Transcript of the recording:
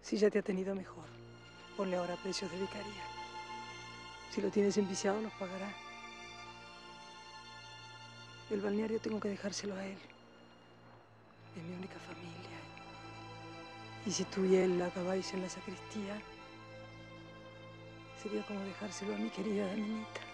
Si ya te ha tenido mejor, ponle ahora precios de vicaría. Si lo tienes enviciado, los pagará. El balneario tengo que dejárselo a él. Es mi única familia. Y si tú y él acabáis en la sacristía, sería como dejárselo a mi querida Daminita.